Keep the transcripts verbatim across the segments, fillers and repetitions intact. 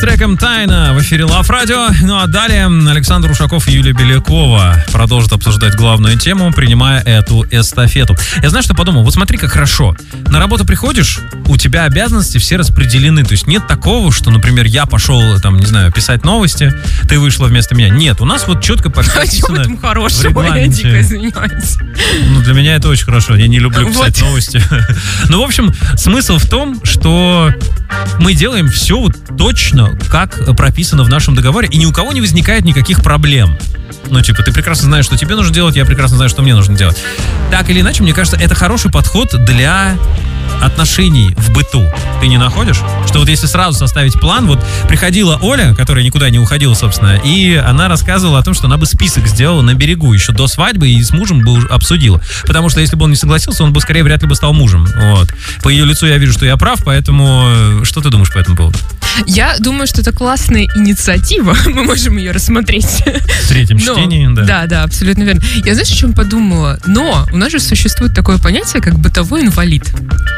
треком «Тайна» в эфире Love Radio. Ну а далее Александр Ушаков и Юлия Белякова продолжат обсуждать главную тему, принимая эту эстафету. Я знаю, что подумал. Вот смотри, как хорошо. На работу приходишь, у тебя обязанности все распределены. То есть нет такого, что, например, я пошел, там, не знаю, писать новости, ты вышла вместо меня. Нет, у нас вот четко прописано. А что в этом хорошего? Я дико извиняюсь. Ну, для меня это очень хорошо. Я не люблю писать Вот. новости. Ну, в общем, смысл в том, что мы делаем все вот точно, как прописано в нашем договоре, и ни у кого не возникает никаких проблем. Ну, типа, ты прекрасно знаешь, что тебе нужно делать, я прекрасно знаю, что мне нужно делать. Так или иначе, мне кажется, это хороший подход для отношений в быту. Ты не находишь? Что вот если сразу составить план, вот приходила Оля, которая никуда не уходила, собственно, и она рассказывала о том, что она бы список сделала на берегу еще до свадьбы и с мужем бы обсудила. Потому что если бы он не согласился, он бы скорее вряд ли бы стал мужем. Вот. По ее лицу я вижу, что я прав, поэтому что ты думаешь по этому поводу? Я думаю, что это классная инициатива. Мы можем ее рассмотреть. В третьем Но, чтении, да. Да, да, абсолютно верно. Я, знаешь, о чем подумала? Но у нас же существует такое понятие, как бытовой инвалид.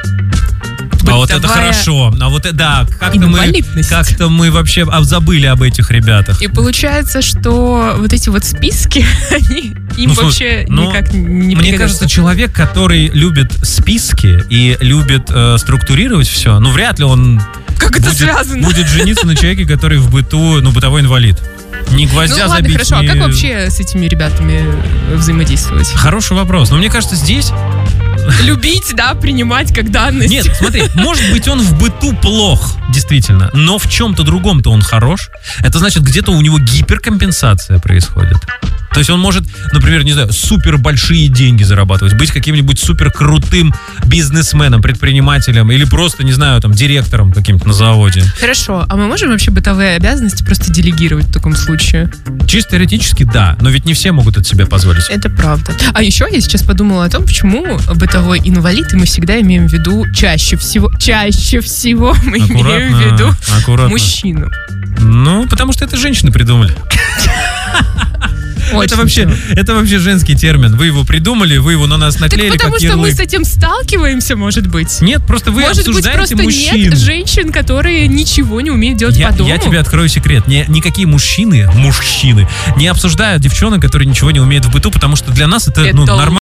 А вот это Бытовая хорошо. А вот это, да, как-то мы, инвалидность. как-то мы вообще забыли об этих ребятах. И получается, что вот эти вот списки, они им Ну, слушай, вообще ну, никак не Мне пригодятся. кажется, человек, который любит списки и любит э, структурировать все, ну, вряд ли он Как это будет, связано? будет жениться на человеке, который в быту, ну, бытовой инвалид. Ни Ну гвоздя ладно, забить, хорошо, ни- а как вообще с этими ребятами э, взаимодействовать? Хороший вопрос. Но мне кажется, здесь... Любить, да, принимать как данность. Нет, смотри, может быть, он в быту плох, действительно, но в чем-то другом-то он хорош. Это значит, где-то у него гиперкомпенсация происходит. То есть он может, например, не знаю, супер большие деньги зарабатывать, быть каким-нибудь супер крутым бизнесменом, предпринимателем или просто, не знаю, там, директором каким-то на заводе. Хорошо, а мы можем вообще бытовые обязанности просто делегировать в таком случае? Чисто теоретически, да, но ведь не все могут это себе позволить. Это правда. А еще я сейчас подумала о том, почему бытовой инвалид, и мы всегда имеем в виду чаще всего, чаще всего мы имеем в виду аккуратно. мужчину. Ну, потому что это женщины придумали. Очень Это вообще, здорово. это вообще женский термин. Вы его придумали, вы его на нас Так наклеили, потому как что мы ярлык. с этим сталкиваемся, может быть. Нет, просто вы Может быть, обсуждаете просто мужчин. нет женщин, которые ничего не умеют делать Я, по дому. я тебе открою секрет. Не, никакие мужчины, мужчины не обсуждают девчонок, которые ничего не умеют в быту, потому что для нас это, Это ну, нормально.